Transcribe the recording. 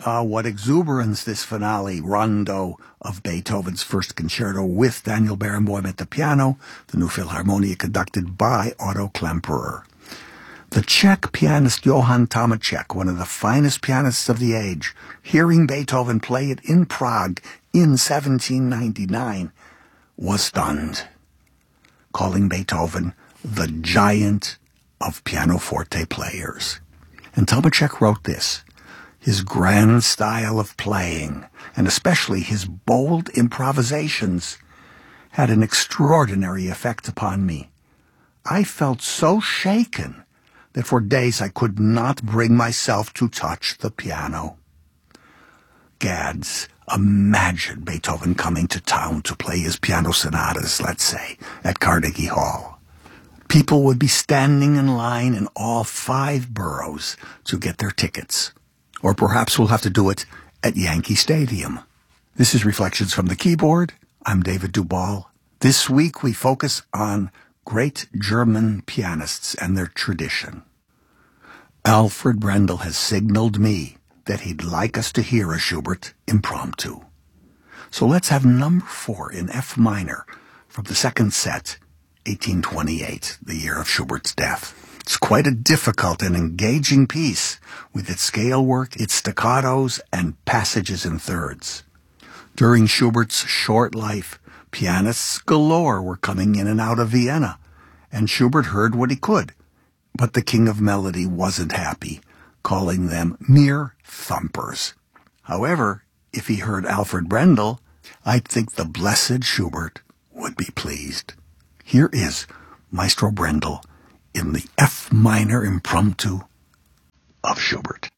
What exuberance, this finale rondo of Beethoven's First Concerto with Daniel Barenboim at the piano, the New Philharmonia conducted by Otto Klemperer. The Czech pianist Johann Tomacek, one of the finest pianists of the age, hearing Beethoven play it in Prague in 1799, was stunned, calling Beethoven the giant of pianoforte players. And Tomacek wrote this: his grand style of playing, and especially his bold improvisations, had an extraordinary effect upon me. I felt so shaken that for days I could not bring myself to touch the piano. Gads, imagine Beethoven coming to town to play his piano sonatas, let's say, at Carnegie Hall. People would be standing in line in all 5 boroughs to get their tickets. Or perhaps we'll have to do it at Yankee Stadium. This is Reflections from the Keyboard. I'm David Duval. This week we focus on great German pianists and their tradition. Alfred Brendel has signaled me that he'd like us to hear a Schubert impromptu. So let's have number 4 in F minor from the second set, 1828, the year of Schubert's death. It's quite a difficult and engaging piece, with its scale work, its staccatos, and passages in thirds. During Schubert's short life, pianists galore were coming in and out of Vienna, and Schubert heard what he could. But the king of melody wasn't happy, calling them mere thumpers. However, if he heard Alfred Brendel, I'd think the blessed Schubert would be pleased. Here is Maestro Brendel in the F minor impromptu of Schubert.